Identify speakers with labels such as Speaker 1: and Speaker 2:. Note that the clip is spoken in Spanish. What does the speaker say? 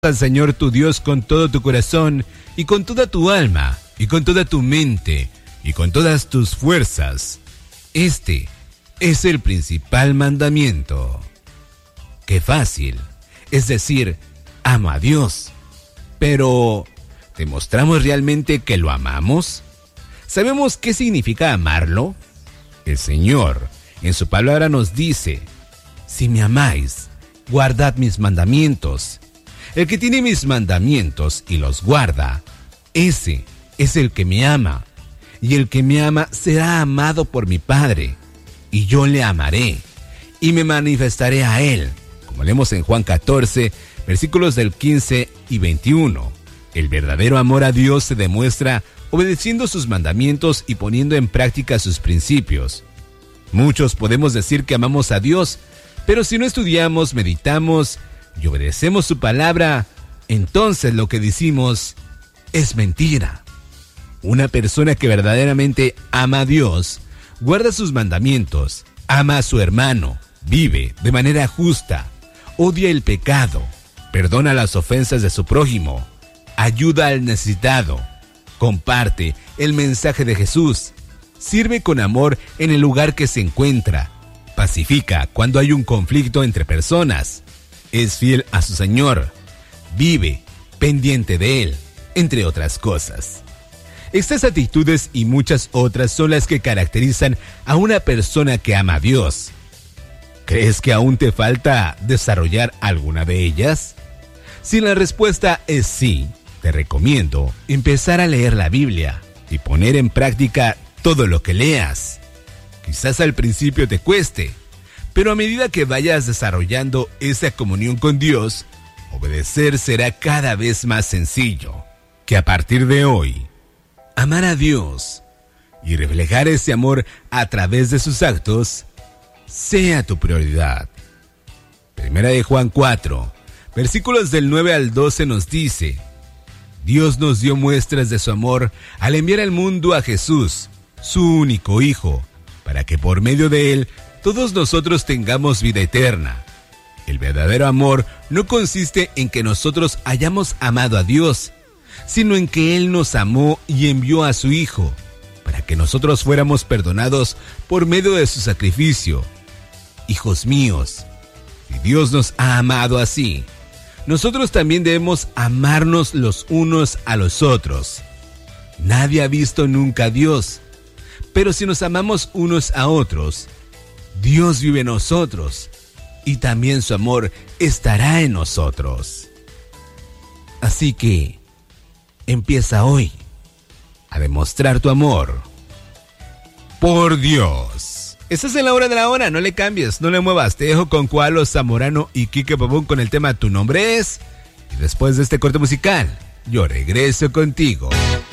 Speaker 1: al Señor tu Dios con todo tu corazón y con toda tu alma y con toda tu mente y con todas tus fuerzas. Este es el principal mandamiento. Qué fácil, es decir, ama a Dios. Pero, ¿demostramos realmente que lo amamos? ¿Sabemos qué significa amarlo? El Señor, en su palabra nos dice, si me amáis, guardad mis mandamientos. El que tiene mis mandamientos y los guarda, ese es el que me ama. Y el que me ama será amado por mi Padre. Y yo le amaré y me manifestaré a él. Como leemos en Juan 14, versículos del 15 y 21. El verdadero amor a Dios se demuestra obedeciendo sus mandamientos y poniendo en práctica sus principios. Muchos podemos decir que amamos a Dios, pero si no estudiamos, meditamos y obedecemos su palabra, entonces lo que decimos es mentira. Una persona que verdaderamente ama a Dios, guarda sus mandamientos, ama a su hermano, vive de manera justa, odia el pecado, perdona las ofensas de su prójimo, ayuda al necesitado, comparte el mensaje de Jesús, sirve con amor en el lugar que se encuentra, pacifica cuando hay un conflicto entre personas, es fiel a su Señor, vive pendiente de Él, entre otras cosas. Estas actitudes y muchas otras son las que caracterizan a una persona que ama a Dios. ¿Crees que aún te falta desarrollar alguna de ellas? Si la respuesta es sí, te recomiendo empezar a leer la Biblia y poner en práctica todo lo que leas. Quizás al principio te cueste, pero a medida que vayas desarrollando esa comunión con Dios, obedecer será cada vez más sencillo. Que a partir de hoy, amar a Dios y reflejar ese amor a través de sus actos sea tu prioridad. Primera de Juan 4, versículos del 9 al 12 nos dice: Dios nos dio muestras de su amor al enviar al mundo a Jesús, su único Hijo, para que por medio de Él todos nosotros tengamos vida eterna. El verdadero amor no consiste en que nosotros hayamos amado a Dios, sino en que Él nos amó y envió a su Hijo, para que nosotros fuéramos perdonados por medio de su sacrificio. Hijos míos, si Dios nos ha amado así, nosotros también debemos amarnos los unos a los otros. Nadie ha visto nunca a Dios, pero si nos amamos unos a otros, Dios vive en nosotros y también su amor estará en nosotros. Así que, empieza hoy a demostrar tu amor por Dios. Estás en la hora de la hora, no le cambies, no le muevas. Te dejo con Koalo Zamorano y Kike Pabón con el tema Tu Nombre Es. Y después de este corte musical, yo regreso contigo.